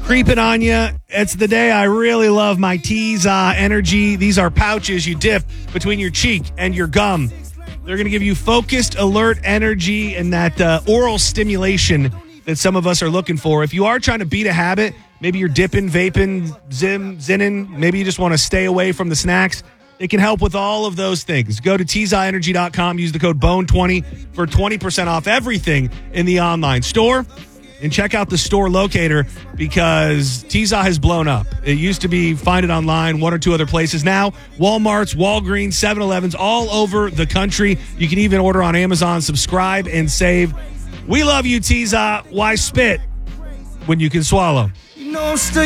creeping on you. It's the day I really love my Teza Energy. These are pouches you dip between your cheek and your gum. They're going to give you focused, alert energy and that oral stimulation that some of us are looking for. If you are trying to beat a habit, maybe you're dipping, vaping, zinning, maybe you just want to stay away from the snacks, it can help with all of those things. Go to TezaEnergy.com, use the code BONE20 for 20% off everything in the online store. And check out the store locator because Teza has blown up. It used to be find it online, one or two other places. Now, Walmarts, Walgreens, 7-Elevens, all over the country. You can even order on Amazon. Subscribe and save. We love you, Teza. Why spit when you can swallow?